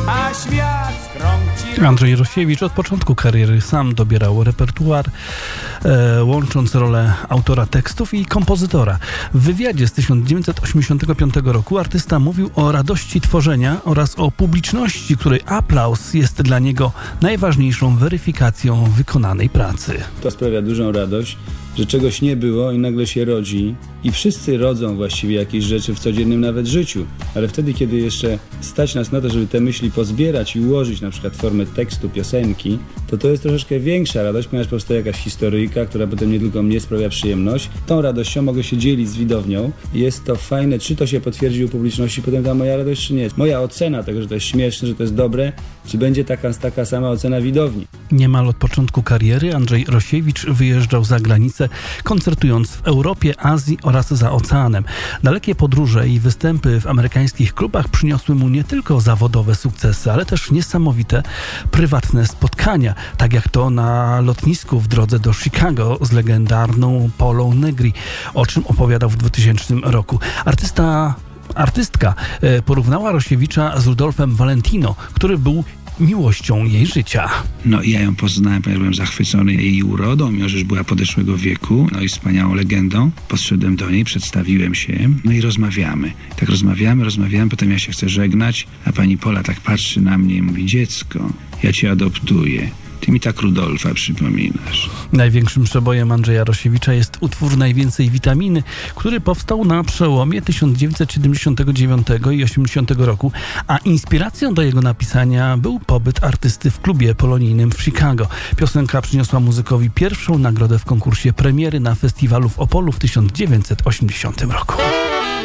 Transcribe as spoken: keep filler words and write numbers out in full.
a świat skrąci. Andrzej Rosiewicz od początku kariery sam dobierał repertuar, e, łącząc rolę autora tekstów i kompozytora. W wywiadzie z tysiąc dziewięćset osiemdziesiątego piątego roku artysta mówił o radości tworzenia oraz o publiczności, której aplauz jest dla niego najważniejszą weryfikacją wykonanej pracy. To sprawia dużą radość, że czegoś nie było i nagle się rodzi. I wszyscy rodzą właściwie jakieś rzeczy w codziennym nawet życiu. Ale wtedy, kiedy jeszcze stać nas na to, żeby te myśli pozbierać i ułożyć na przykład w formę tekstu, piosenki, to to jest troszeczkę większa radość, ponieważ powstaje jakaś historyjka, która potem nie tylko mnie sprawia przyjemność. Tą radością mogę się dzielić z widownią. Jest to fajne, czy to się potwierdzi u publiczności, potem ta moja radość, czy nie. Moja ocena tego, że to jest śmieszne, że to jest dobre, czy będzie taka, taka sama ocena widowni. Niemal od początku kariery Andrzej Rosiewicz wyjeżdżał za granicę, koncertując w Europie, Azji oraz za oceanem. Dalekie podróże i występy w amerykańskich klubach przyniosły mu nie tylko zawodowe sukcesy, ale też niesamowite prywatne spotkania, tak jak to na lotnisku w drodze do Chicago z legendarną Polą Negri, o czym opowiadał w dwutysięcznym roku. Artysta Artystka porównała Rosiewicza z Rudolfem Valentino, który był miłością jej życia. No i ja ją poznałem, ponieważ byłem zachwycony jej urodą, mimo że już była podeszłego wieku, no i wspaniałą legendą. Podszedłem do niej, przedstawiłem się, no i rozmawiamy. Tak rozmawiamy, rozmawiamy, potem ja się chcę żegnać, a pani Pola tak patrzy na mnie i mówi: dziecko, ja cię adoptuję. Ty mi tak Rudolfa przypominasz. Największym przebojem Andrzeja Rosiewicza jest utwór Najwięcej witaminy, który powstał na przełomie tysiąc dziewięćset siedemdziesiątego dziewiątego i osiemdziesiątego roku, a inspiracją do jego napisania był pobyt artysty w klubie polonijnym w Chicago. Piosenka przyniosła muzykowi pierwszą nagrodę w konkursie premiery na festiwalu w Opolu w tysiąc dziewięćset osiemdziesiątym roku.